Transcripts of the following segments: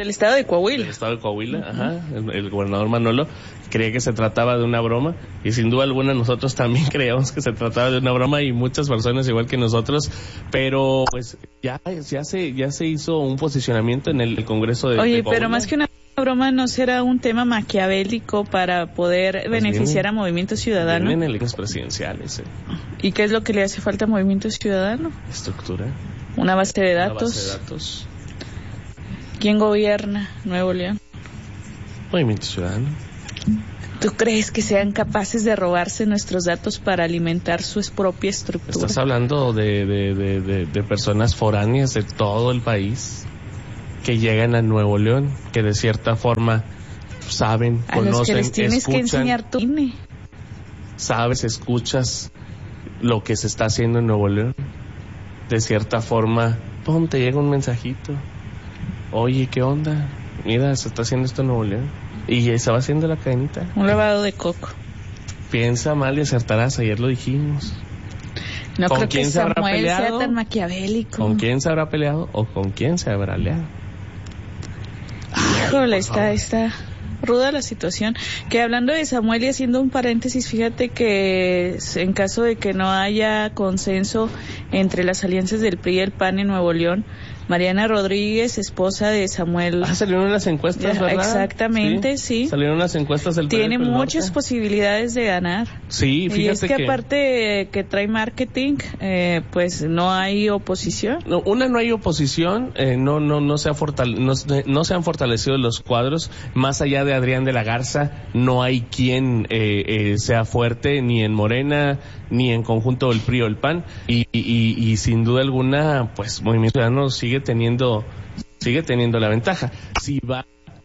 Del estado de Coahuila. Del estado de Coahuila, ajá. El gobernador Manolo creía que se trataba de una broma y sin duda alguna nosotros también creíamos que se trataba de una broma y muchas personas igual que nosotros, pero pues ya se hizo un posicionamiento en el Congreso de Oye, Coahuila. pero más que una broma, ¿no será un tema maquiavélico para poder beneficiar a Movimiento Ciudadano? Vienen elecciones presidenciales. ¿Y qué es lo que le hace falta a Movimiento Ciudadano? Estructura. Una base de datos. Una base de datos. ¿Quién gobierna Nuevo León? Movimiento Ciudadano. ¿Tú crees que sean capaces de robarse nuestros datos para alimentar su propia estructura? Estás hablando de personas foráneas de todo el país que llegan a Nuevo León, que de cierta forma saben, a conocen, los que les tienes escuchan, que enseñar tu INE. Sabes, escuchas lo que se está haciendo en Nuevo León. De cierta forma, ¡pum!, te llega un mensajito. Oye, ¿qué onda? Mira, se está haciendo esto en Nuevo León. Y se va haciendo la cadenita. Un lavado de coco. Piensa mal y acertarás, ayer lo dijimos. No ¿Con creo quién que se habrá Samuel peleado? sea tan maquiavélico. ¿Con quién se habrá peleado o con quién se habrá aliado? Híjole, está ruda la situación. Que hablando de Samuel y haciendo un paréntesis, fíjate que en caso de que no haya consenso entre las alianzas del PRI y el PAN en Nuevo León, Mariana Rodríguez, esposa de Samuel... salieron las encuestas, ¿verdad? Exactamente, sí. Salieron las encuestas del Tiene PRI muchas Norte. posibilidades de ganar. Sí, fíjate y es que aparte que trae marketing, pues no hay oposición. No hay oposición, no se han fortalecido los cuadros. Más allá de Adrián de la Garza, no hay quien sea fuerte ni en Morena ni en conjunto del PRI o el PAN y sin duda alguna, pues Movimiento Ciudadano sigue teniendo la ventaja. Si va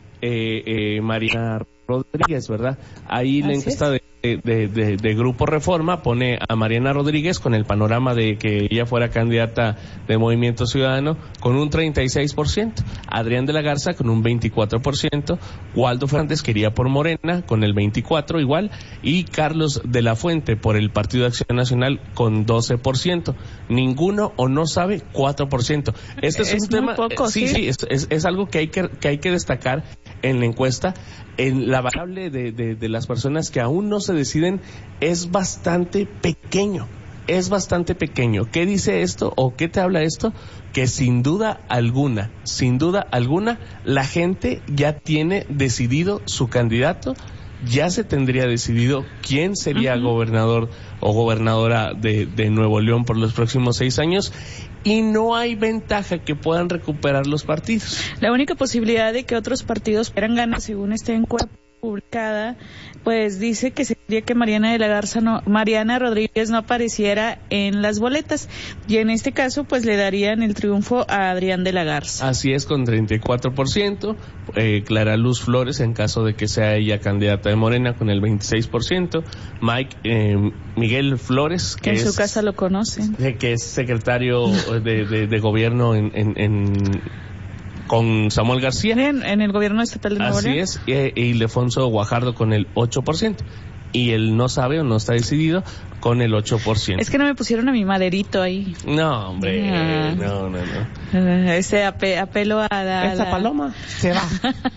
Mariana Rodríguez, ¿verdad? Ahí la encuesta de Grupo Reforma pone a Mariana Rodríguez con el panorama de que ella fuera candidata de Movimiento Ciudadano con un 36%, Adrián de la Garza con un 24%, Waldo Fernández quería por Morena con el 24% igual, y Carlos de la Fuente por el Partido de Acción Nacional con 12%. Ninguno o no sabe 4%. Este es un tema, poco, sí, es algo que hay que destacar en la encuesta. En la variable de las personas que aún no se deciden es bastante pequeño. ¿Qué dice esto o qué te habla esto? Que sin duda alguna, la gente ya tiene decidido su candidato, ya se tendría decidido quién sería gobernador o gobernadora de Nuevo León por los próximos 6 años. Y no hay ventaja que puedan recuperar los partidos. La única posibilidad de que otros partidos puedan ganar, según esta encuesta publicada, pues dice que sería que Mariana Rodríguez no apareciera en las boletas, y en este caso pues le darían el triunfo a Adrián de la Garza. Así es, con 34%, Clara Luz Flores, en caso de que sea ella candidata de Morena, con el 26%, Miguel Flores, que en su casa lo conocen, que es secretario de gobierno con Samuel García. En el gobierno estatal de Nuevo León. Así es, y Ildefonso Guajardo con el 8%. Y él no sabe o no está decidido con el 8%. Es que no me pusieron a mi maderito ahí. No, hombre, no. Ese apelo a esa paloma se va.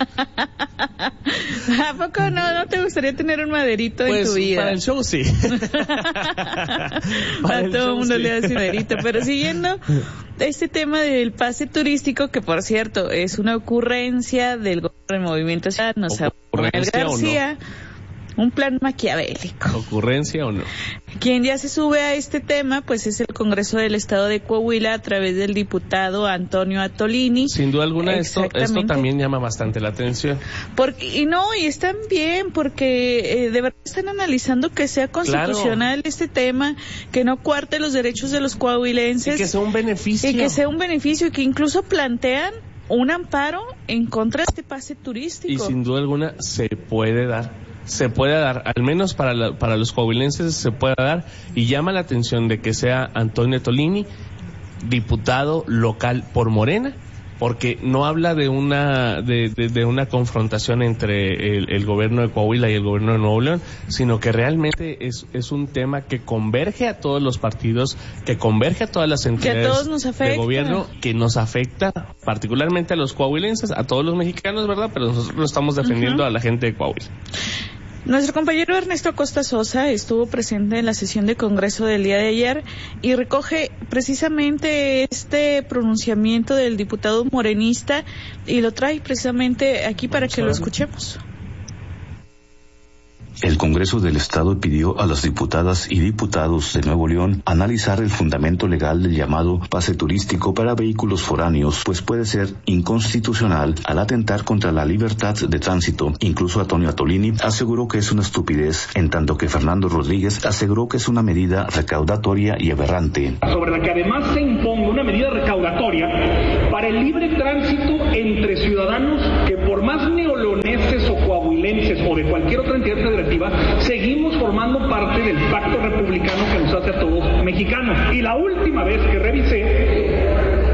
¿A poco no te gustaría tener un maderito en tu vida? Para el show sí. A todo el mundo le hace maderito. Pero siguiendo este tema del pase turístico, que por cierto es una ocurrencia del gobierno de Movimiento Ciudadano, Samuel García. Un plan maquiavélico. ¿Ocurrencia o no? Quien ya se sube a este tema, pues es el Congreso del Estado de Coahuila a través del diputado Antonio Attolini. Sin duda alguna esto también llama bastante la atención. Y están bien, porque de verdad están analizando que sea constitucional este tema, que no cuarte los derechos de los coahuilenses. Y que sea un beneficio. Y que incluso plantean un amparo en contra de este pase turístico. Y sin duda alguna se puede dar, al menos para los coahuilenses se puede dar, y llama la atención de que sea Antonio Attolini, diputado local por Morena, porque no habla de una confrontación entre el gobierno de Coahuila y el gobierno de Nuevo León, sino que realmente es un tema que converge a todos los partidos, que converge a todas las entidades de gobierno, que nos afecta particularmente a los coahuilenses, a todos los mexicanos, ¿verdad? Pero nosotros lo estamos defendiendo a la gente de Coahuila. Nuestro compañero Ernesto Acosta Sosa estuvo presente en la sesión de Congreso del día de ayer y recoge precisamente este pronunciamiento del diputado morenista y lo trae precisamente aquí para que lo escuchemos. El Congreso del Estado pidió a las diputadas y diputados de Nuevo León analizar el fundamento legal del llamado pase turístico para vehículos foráneos, pues puede ser inconstitucional al atentar contra la libertad de tránsito. Incluso Antonio Atolini aseguró que es una estupidez, en tanto que Fernando Rodríguez aseguró que es una medida recaudatoria y aberrante. Sobre la que además se imponga una medida recaudatoria para el libre tránsito entre ciudadanos que por más neoloneses o coahuilenses o de cualquier otra entidad federativa seguimos formando parte del pacto republicano que nos hace a todos mexicanos. Y la última vez que revisé,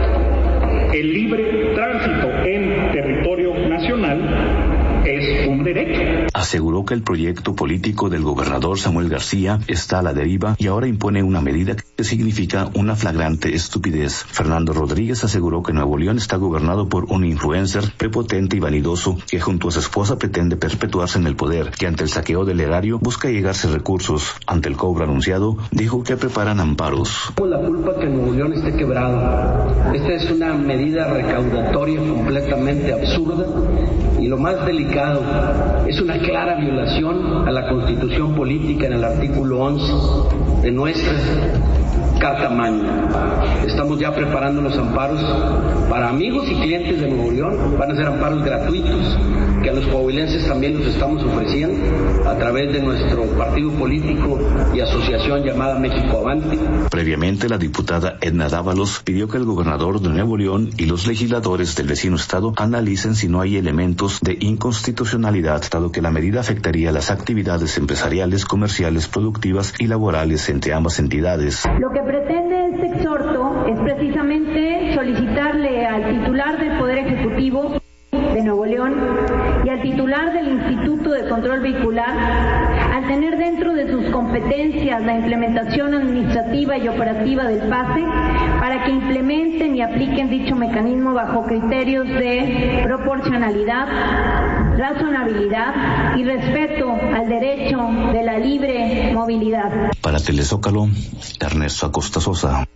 el libre tránsito en territorio nacional es un derecho. Aseguró que el proyecto político del gobernador Samuel García está a la deriva y ahora impone una medida que significa una flagrante estupidez. Fernando Rodríguez aseguró que Nuevo León está gobernado por un influencer prepotente y vanidoso que junto a su esposa pretende perpetuarse en el poder, que ante el saqueo del erario busca llegarse recursos. Ante el cobro anunciado, dijo que preparan amparos. La culpa que Nuevo León esté quebrado. Esta es una medida recaudatoria completamente absurda y lo más delicado, es una clara violación a la Constitución política en el artículo 11 de nuestra Carta Magna. Estamos ya preparando los amparos para amigos y clientes de Nuevo León. Van a ser amparos gratuitos que a los coahuilenses también los estamos ofreciendo a través de nuestro partido político y asociación llamada México Avante. Previamente, la diputada Edna Dávalos pidió que el gobernador de Nuevo León y los legisladores del vecino estado analicen si no hay elementos de inconstitucionalidad, dado que la medida afectaría las actividades empresariales, comerciales, productivas y laborales entre ambas entidades. Lo que pretende este exhorto es precisamente solicitarle al titular del Poder Ejecutivo de Nuevo León y al titular del Instituto de Control Vehicular, al tener dentro de sus competencias la implementación administrativa y operativa del PASE, para que implementen y apliquen dicho mecanismo bajo criterios de proporcionalidad, razonabilidad y respeto al derecho de la libre movilidad. Para Telezócalo, Ernesto Acosta Sosa.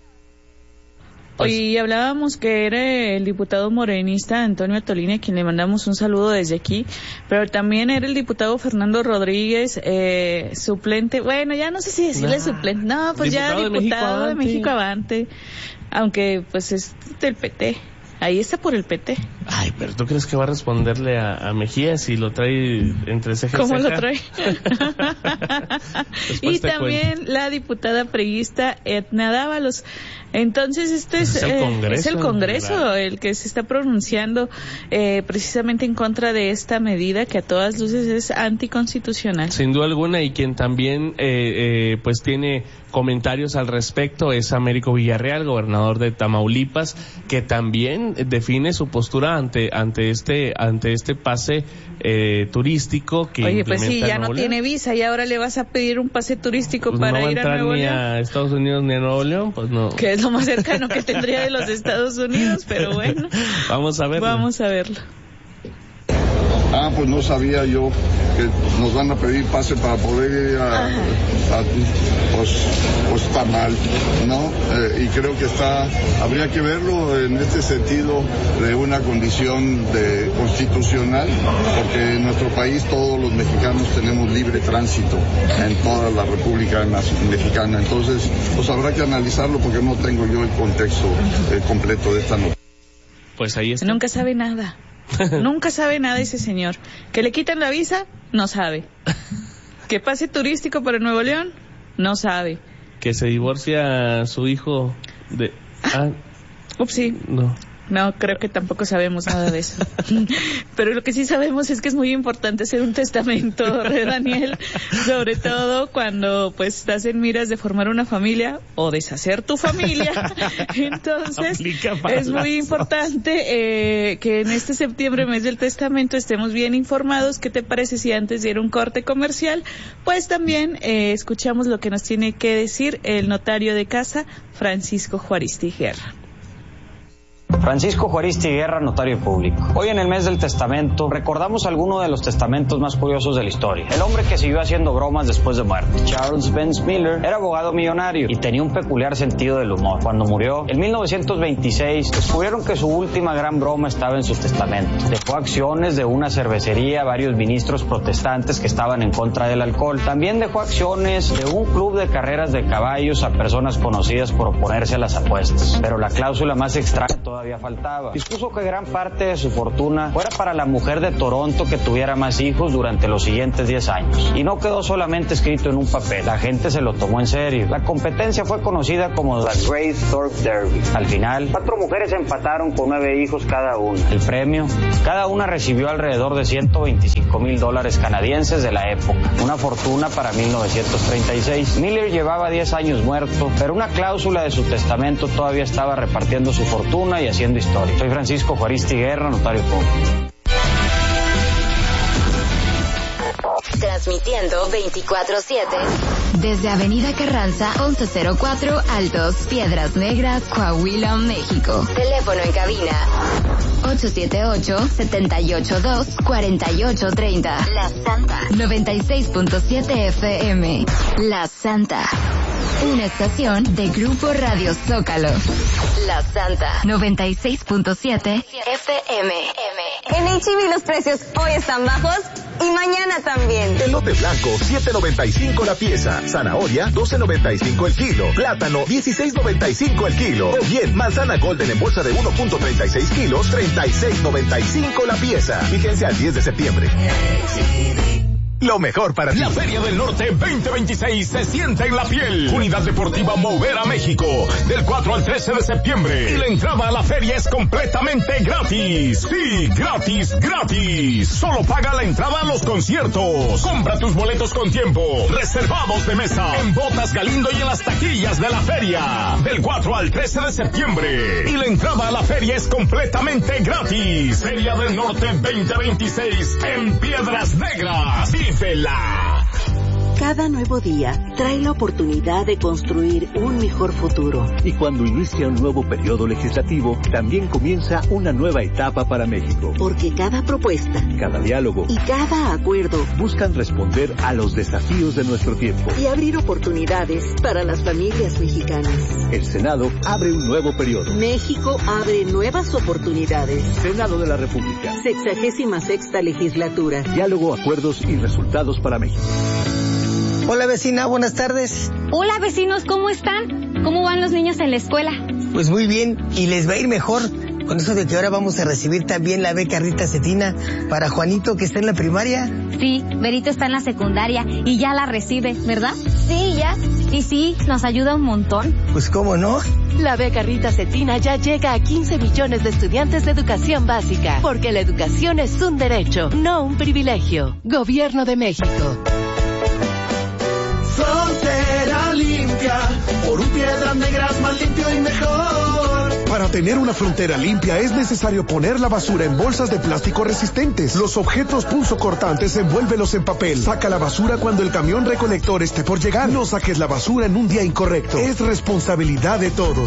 Hoy hablábamos que era el diputado morenista Antonio Atolini, a quien le mandamos un saludo desde aquí, pero también era el diputado Fernando Rodríguez, suplente, bueno, ya no sé si decirle suplente, no, pues ya diputado de México Avante, aunque pues es del PT. Ahí está por el PT. Ay, pero ¿tú crees que va a responderle a Mejía si lo trae entre ceja y ceja? ¿Cómo lo trae? Y también la diputada priista Edna Dávalos. Entonces es el Congreso el que se está pronunciando precisamente en contra de esta medida que a todas luces es anticonstitucional. Sin duda alguna, y quien también pues tiene comentarios al respecto es Américo Villarreal, gobernador de Tamaulipas, que también define su postura ante este pase turístico que Oye, pues sí, ya Nuevo no León. Tiene visa y ahora le vas a pedir un pase turístico Pues para no ir a Nuevo León. No va a entrar ni a Estados Unidos ni a Nuevo León, pues no. Que es lo más cercano que tendría de los Estados Unidos, pero bueno. Vamos a verlo. Vamos a verlo. Pues no sabía yo que nos van a pedir pase para poder ir pues está mal, ¿no? Y creo que habría que verlo en este sentido de una condición constitucional, porque en nuestro país todos los mexicanos tenemos libre tránsito en toda la República Mexicana. Entonces, pues habrá que analizarlo porque no tengo yo el contexto completo de esta noticia. Pues ahí está. Nunca sabe nada. Nunca sabe nada ese señor. Que le quitan la visa, no sabe. Que pase turístico para Nuevo León, no sabe. Que se divorcia su hijo de... Upsi. No. No, creo que tampoco sabemos nada de eso. Pero lo que sí sabemos es que es muy importante hacer un testamento, Daniel, sobre todo cuando pues estás en miras de formar una familia o deshacer tu familia. Entonces, es muy importante que en este septiembre, mes del testamento, estemos bien informados. ¿Qué te parece si antes de ir a un corte comercial, pues también escuchamos lo que nos tiene que decir el notario de casa, Francisco Juaristi Guerra? Francisco Juaristi Guerra, notario público. Hoy en el mes del testamento recordamos algunos de los testamentos más curiosos de la historia. El hombre que siguió haciendo bromas después de muerte. Charles Benz Miller era abogado millonario y tenía un peculiar sentido del humor. Cuando murió, en 1926, descubrieron que su última gran broma estaba en su testamento. Dejó acciones de una cervecería a varios ministros protestantes que estaban en contra del alcohol. También dejó acciones de un club de carreras de caballos a personas conocidas por oponerse a las apuestas. Pero la cláusula más extraña todavía faltaba. Dispuso que gran parte de su fortuna fuera para la mujer de Toronto que tuviera más hijos durante los siguientes 10 años. Y no quedó solamente escrito en un papel. La gente se lo tomó en serio. La competencia fue conocida como la Great Thorpe Derby. Al final, 4 mujeres empataron con 9 hijos cada una. El premio, cada una recibió alrededor de $125,000 canadienses de la época. Una fortuna para 1936. Miller llevaba 10 años muerto, pero una cláusula de su testamento todavía estaba repartiendo su fortuna y haciendo historia. Soy Francisco Juaristi Guerra, notario público. Transmitiendo 24/7 desde Avenida Carranza 1104 Altos, Piedras Negras, Coahuila, México. Teléfono en cabina 878-782-4830. La Santa 96.7 FM. La Santa. Una estación de Grupo Radio Zócalo. La Santa 96.7 FM. En H-E-B los precios hoy están bajos y mañana también. Elote blanco, $7.95 la pieza. Zanahoria, $12.95 el kilo. Plátano, $16.95 el kilo. O bien, manzana golden en bolsa de 1.36 kilos, $36.95 la pieza. Fíjense al 10 de septiembre. Lo mejor para ti. La Feria del Norte 2026 se siente en la piel. Unidad Deportiva Movera México, del 4 al 13 de septiembre. Y la entrada a la feria es completamente gratis. Sí, gratis, gratis. Solo paga la entrada a los conciertos. Compra tus boletos con tiempo. Reservados de mesa. En Botas Galindo y en las taquillas de la feria. Del 4 al 13 de septiembre. Y la entrada a la feria es completamente gratis. Feria del Norte 2026 en Piedras Negras. ¡Vívela! Cada nuevo día trae la oportunidad de construir un mejor futuro. Y cuando inicia un nuevo periodo legislativo, también comienza una nueva etapa para México. Porque cada propuesta, cada diálogo y cada acuerdo buscan responder a los desafíos de nuestro tiempo y abrir oportunidades para las familias mexicanas. El Senado abre un nuevo periodo. México abre nuevas oportunidades. Senado de la República. 66ª legislatura. Diálogo, acuerdos y resultados para México. Hola vecina, buenas tardes. Hola vecinos, ¿cómo están? ¿Cómo van los niños en la escuela? Pues muy bien, y les va a ir mejor con eso de que ahora vamos a recibir también la beca Rita Cetina para Juanito, que está en la primaria. Sí, Berito está en la secundaria y ya la recibe, ¿verdad? Sí, ya. Y sí, nos ayuda un montón. Pues cómo no. La beca Rita Cetina ya llega a 15 millones de estudiantes de educación básica, porque la educación es un derecho, no un privilegio. Gobierno de México. Frontera limpia, por un Piedras Negras más limpio y mejor. Para tener una frontera limpia es necesario poner la basura en bolsas de plástico resistentes. Los objetos punzocortantes envuélvelos en papel. Saca la basura cuando el camión recolector esté por llegar. No saques la basura en un día incorrecto. Es responsabilidad de todos.